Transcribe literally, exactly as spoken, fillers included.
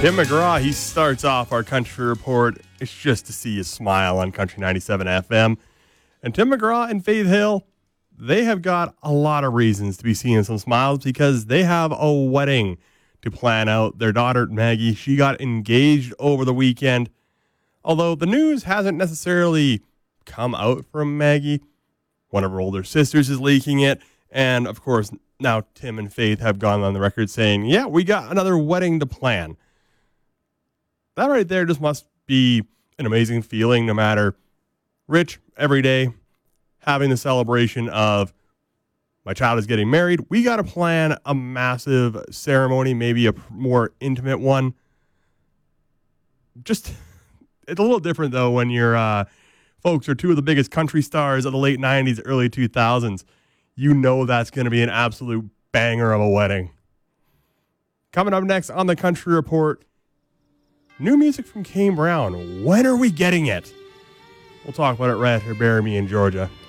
Tim McGraw, he starts off our country report. It's just to see his smile on Country ninety-seven F M. And Tim McGraw and Faith Hill, they have got a lot of reasons to be seeing some smiles because they have a wedding to plan out. Their daughter, Maggie, she got engaged over the weekend. Although the news hasn't necessarily come out from Maggie. One of her older sisters is leaking it. And, of course, now Tim and Faith have gone on the record saying, yeah, we got another wedding to plan. That right there just must be an amazing feeling, no matter rich every day, having the celebration of my child is getting married. We got to plan a massive ceremony, maybe a more intimate one. Just, it's a little different, though, when your uh, folks are two of the biggest country stars of the late nineties, early two thousands. You know that's going to be an absolute banger of a wedding. Coming up next on the Country Report, new music from Kane Brown. When are we getting it? We'll talk about it right after Bury Me in Georgia.